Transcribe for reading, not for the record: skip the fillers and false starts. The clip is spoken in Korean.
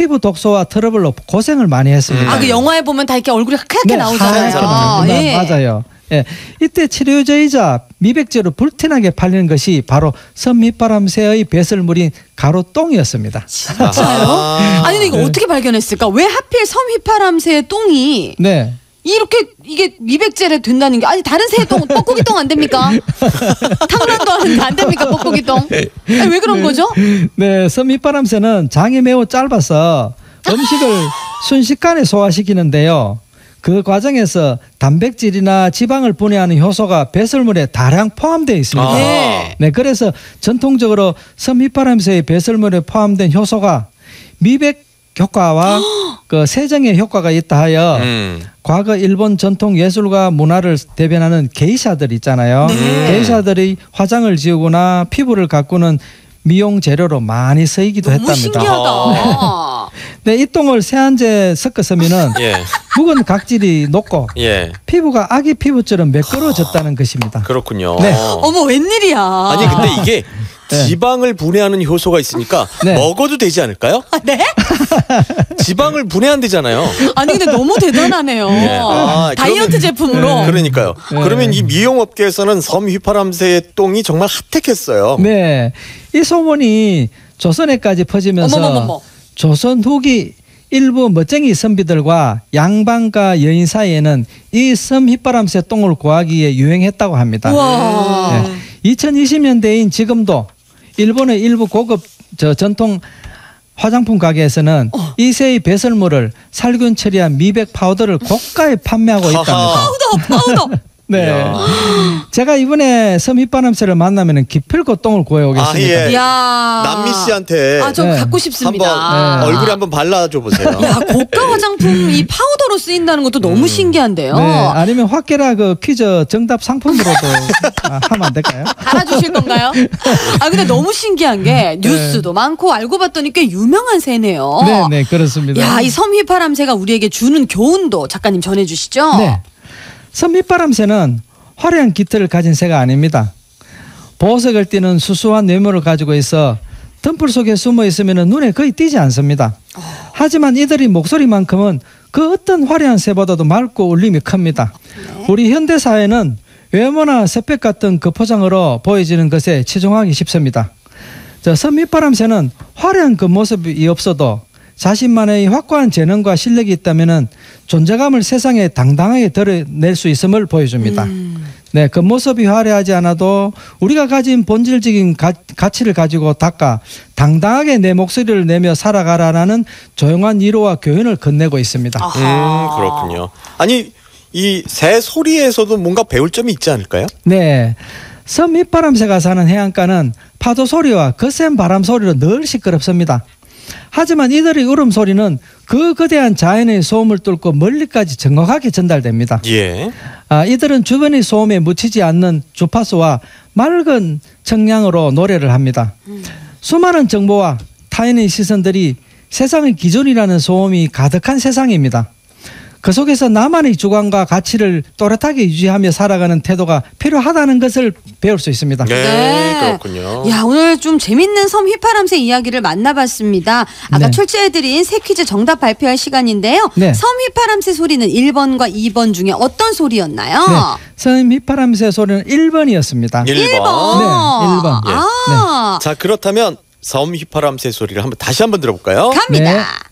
피부 독소와 트러블로 고생을 많이 했습니다. 아, 그 영화에 보면 다 이렇게 얼굴이 하얗게 나오잖아요. 하얗게 예. 맞아요. 예, 이때 치료제이자 미백제로 불티나게 팔리는 것이 바로 섬밑바람새의 배설물인 가로똥이었습니다. 진짜요? 아니 근데 이거 어떻게 발견했을까? 왜 하필 섬휘파람새의 똥이 네. 이렇게 이게 미백제를 된다는 게, 아니 다른 새의 똥, 뻐꾸기 똥 안 됩니까? 탕란도 하는데 안 됩니까, 뻐꾸기 똥? 아니, 왜 그런 거죠? 네, 섬밑바람새는 장이 매우 짧아서 음식을 순식간에 소화시키는데요. 그 과정에서 단백질이나 지방을 분해하는 효소가 배설물에 다량 포함되어 있습니다. 네, 그래서 전통적으로 섬밑바람새의 배설물에 포함된 효소가 미백 효과와 그 세정의 효과가 있다 하여 과거 일본 전통 예술과 문화를 대변하는 게이샤들 있잖아요. 게이샤들이 화장을 지우거나 피부를 가꾸는 미용 재료로 많이 쓰이기도 너무 했답니다. 신기하다. 네, 이 똥을 세안제에 섞어 쓰면은 묵은 각질이 녹고 피부가 아기 피부처럼 매끄러워졌다는 것입니다. 그렇군요. 네. 어머, 웬일이야. 아니 근데 이게 지방을 분해하는 효소가 있으니까 먹어도 되지 않을까요? 아, 네? 지방을 분해한대잖아요. 아니 근데 너무 대단하네요. 다이어트 제품으로. 그러니까요. 그러면 이 미용업계에서는 섬휘파람새의 똥이 정말 핫했겠어요. 네, 이 소문이 조선에까지 퍼지면서 어머머머머. 조선 후기 일부 멋쟁이 선비들과 양반가 여인 사이에는 이 섬휘바람새 똥을 구하기 위해 유행했다고 합니다. 우와. 2020년대인 지금도 일본의 일부 고급 전통 화장품 가게에서는 이 새의 배설물을 살균 처리한 미백 파우더를 고가에 판매하고 있답니다. 파우더. 네, 제가 이번에 섬휘바람새를 만나면 기필코 똥을 구해오겠습니다. 야, 남미 씨한테 저 갖고 싶습니다. 한번 얼굴에 한번 발라줘 보세요. 야, 고가 화장품 이 파우더로 쓰인다는 것도 너무 신기한데요. 네, 아니면 확계라 그 퀴즈 정답 상품으로도 하면 안 될까요? 알아주실 건가요? 아 근데 너무 신기한 게 뉴스도 많고 알고 봤더니 꽤 유명한 새네요. 네, 그렇습니다. 야, 이 섬휘바람새가 우리에게 주는 교훈도 작가님 전해주시죠. 네, 섬밑바람새는 화려한 깃털을 가진 새가 아닙니다. 보석을 띠는 수수한 뇌물을 가지고 있어 덤불 속에 숨어 있으면 눈에 거의 띄지 않습니다. 하지만 이들의 목소리만큼은 그 어떤 화려한 새보다도 맑고 울림이 큽니다. 우리 현대사회는 외모나 새벽 같은 그 포장으로 보여지는 것에 치중하기 쉽습니다. 섬밑바람새는 화려한 그 모습이 없어도 자신만의 확고한 재능과 실력이 있다면 존재감을 세상에 당당하게 드러낼 수 있음을 보여줍니다. 네, 그 모습이 화려하지 않아도 우리가 가진 본질적인 가치를 가지고 닦아 당당하게 내 목소리를 내며 살아가라는 조용한 위로와 교훈을 건네고 있습니다. 그렇군요. 아니 이 새 소리에서도 뭔가 배울 점이 있지 않을까요? 네, 섬밑바람새가 사는 해안가는 파도 소리와 거센 바람 소리로 늘 시끄럽습니다. 하지만 이들의 울음소리는 그 거대한 자연의 소음을 뚫고 멀리까지 정확하게 전달됩니다. 이들은 주변의 소음에 묻히지 않는 주파수와 맑은 청량으로 노래를 합니다. 수많은 정보와 타인의 시선들이 세상의 기존이라는 소음이 가득한 세상입니다. 그 속에서 나만의 주관과 가치를 또렷하게 유지하며 살아가는 태도가 필요하다는 것을 배울 수 있습니다. 네, 그렇군요. 야, 오늘 좀 재밌는 섬휘파람새 이야기를 만나봤습니다. 아까 출제해드린 새 퀴즈 정답 발표할 시간인데요. 섬휘파람새 소리는 1번과 2번 중에 어떤 소리였나요? 네, 섬휘파람새 소리는 1번이었습니다. 1번. 네, 1번. 자, 그렇다면 섬휘파람새 소리를 다시 한번 들어볼까요? 갑니다.